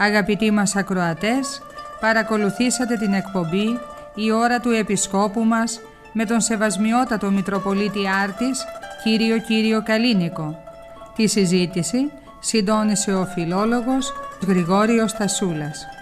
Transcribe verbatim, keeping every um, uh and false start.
Αγαπητοί μας ακροατές, παρακολουθήσατε την εκπομπή «Η ώρα του Επισκόπου μας» με τον Σεβασμιότατο Μητροπολίτη Άρτης, κύριο Κύριο Καλίνικο. Τη συζήτηση συντόνισε ο φιλόλογος Γρηγόριος Τασούλας.